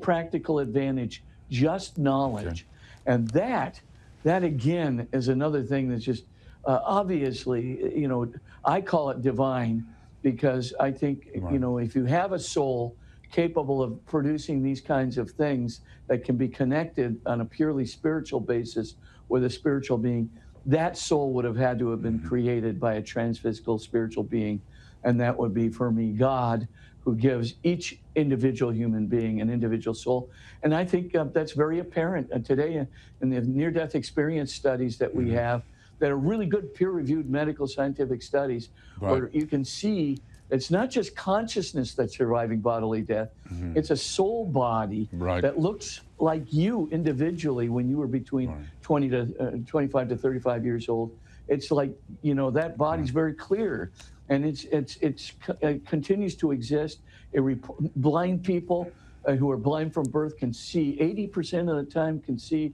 practical advantage, just knowledge. And that again is another thing that's just obviously, I call it divine, because I think, if you have a soul capable of producing these kinds of things that can be connected on a purely spiritual basis with a spiritual being, that soul would have had to have been created by a transphysical spiritual being. And that would be, for me, God, who gives each individual human being an individual soul. And I think that's very apparent today in the near-death experience studies that we have, that are really good peer-reviewed medical scientific studies, where you can see it's not just consciousness that's surviving bodily death. It's a soul body that looks like you individually when you were between 25 to 35 years old. It's like, that body's very clear. And it continues to exist. Blind people who are blind from birth can see 80% of the time, can see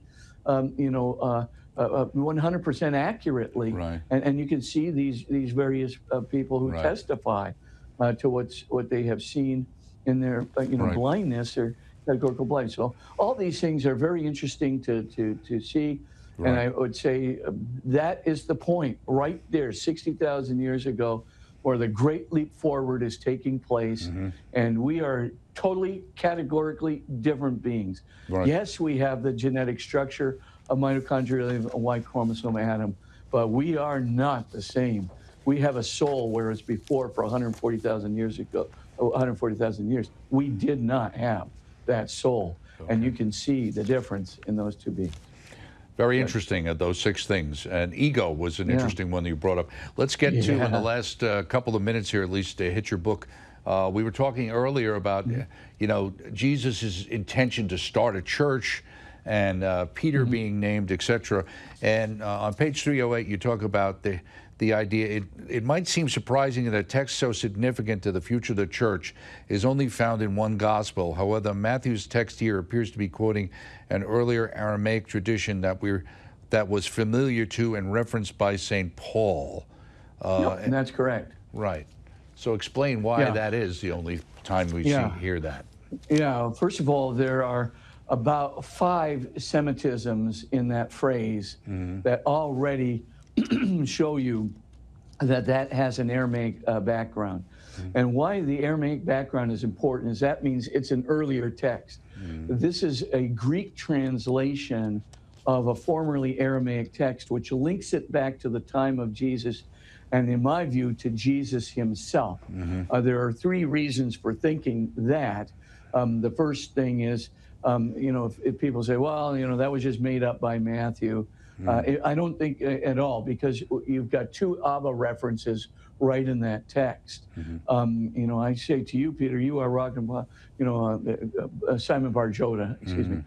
100% accurately. And you can see these various people who testify to what they have seen in their blindness or categorical blindness. So all these things are very interesting to see. And I would say that is the point right there, 60,000 years ago, where the great leap forward is taking place, and we are totally categorically different beings. Yes, we have the genetic structure of mitochondria and a Y chromosome atom, but we are not the same. We have a soul, whereas before, for 140,000 years ago, 140,000 years, we did not have that soul. And you can see the difference in those two beings. Very interesting, those 6 things. And ego was an interesting one that you brought up. Let's get to, in the last couple of minutes here, at least, to hit your book. We were talking earlier about, Jesus' intention to start a church, and Peter being named, etc. And on page 308, you talk about the idea, it might seem surprising that a text so significant to the future of the church is only found in one gospel. However, Matthew's text here appears to be quoting an earlier Aramaic tradition that was familiar to and referenced by St. Paul. And that's correct. Right. So explain why that is the only time we hear that. Yeah, first of all, there are about 5 Semitisms in that phrase that already show you that has an Aramaic background. And why the Aramaic background is important is that means it's an earlier text. This is a Greek translation of a formerly Aramaic text, which links it back to the time of Jesus, and in my view, to Jesus himself. There are 3 reasons for thinking that. The first thing is, if people say, well, that was just made up by Matthew. I don't think at all, because you've got 2 Abba references right in that text. I say to you, Peter, you are rocking, Simon Bar-Jonah, excuse me.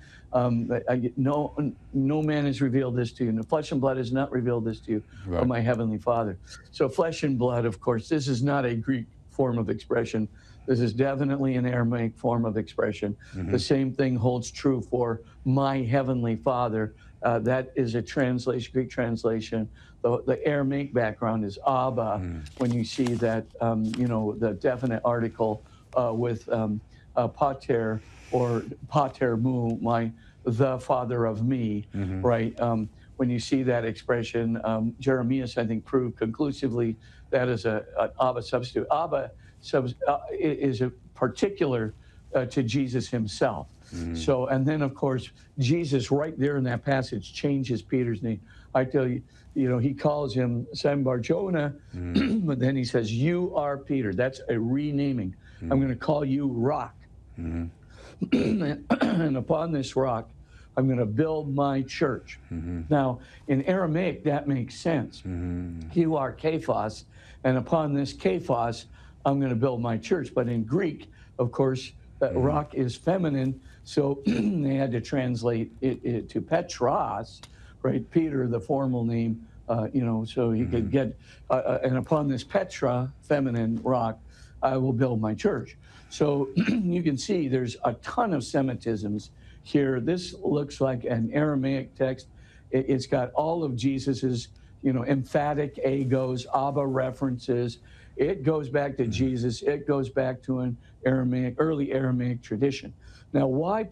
No man has revealed this to you. No flesh and blood has not revealed this to you, but my heavenly Father. So flesh and blood, of course, this is not a Greek form of expression. This is definitely an Aramaic form of expression. The same thing holds true for my heavenly Father. That is a translation, Greek translation. The Aramaic background is Abba. When you see that, the definite article with pater or pater mu, the father of me, right? When you see that expression, Jeremias, I think, proved conclusively that is an Abba substitute. Abba is a particular to Jesus himself. So, and then of course, Jesus right there in that passage changes Peter's name. I tell you, he calls him Simon Bar-Jonah, but then he says, you are Peter. That's a renaming. I'm going to call you Rock. And upon this rock, I'm going to build my church. Now, in Aramaic, that makes sense. You are Kephas, and upon this Kephas, I'm going to build my church. But in Greek, of course, rock is feminine, so they had to translate it to Petros, right? Peter, the formal name, so he could get, and upon this Petra, feminine rock, I will build my church. So you can see there's a ton of Semitisms here. This looks like an Aramaic text. It's got all of Jesus's, emphatic egos, Abba references. It goes back to Jesus. It goes back to an early Aramaic tradition. Now, why